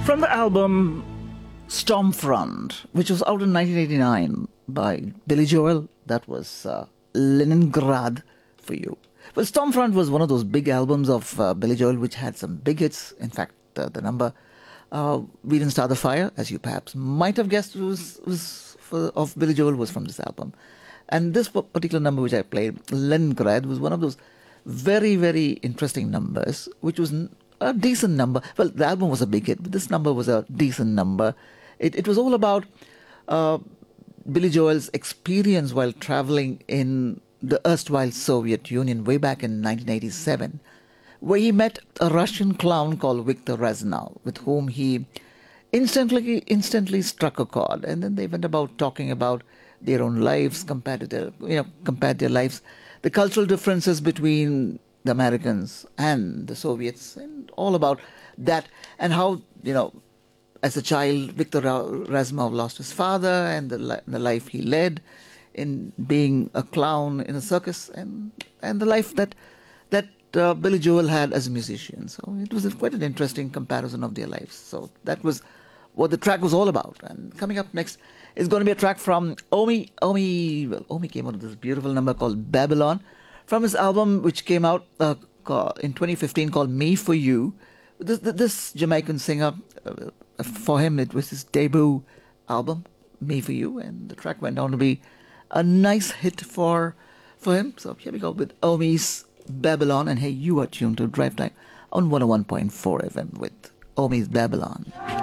From the album Stormfront, which was out in 1989 by Billy Joel, that was Leningrad for you. Well, Stormfront was one of those big albums of Billy Joel which had some big hits. In fact, the number We Didn't Start the Fire, as you perhaps might have guessed, of Billy Joel was from this album. And this particular number which I played, Leningrad, was one of those very, very interesting numbers, which was a decent number. Well, the album was a big hit, but this number was a decent number. It was all about Billy Joel's experience while traveling in the erstwhile Soviet Union way back in 1987, where he met a Russian clown called Viktor Reznov, with whom he instantly struck a chord. And then they went about talking about their own lives, compared their lives, the cultural differences between the Americans and the Soviets, and all about that, and how, as a child, Viktor Reznov lost his father and the life he led in being a clown in a circus, and the life that Billy Joel had as a musician. So it was quite an interesting comparison of their lives. So that was what the track was all about. And coming up next is going to be a track from Omi. Omi came out with this beautiful number called Babylon from his album which came out in 2015 called Me For You. This Jamaican singer, for him it was his debut album, Me For You, and the track went on to be a nice hit for him. So here we go with Omi's Babylon, and hey, you are tuned to Drive Time on 101.4 FM with Omi's Babylon.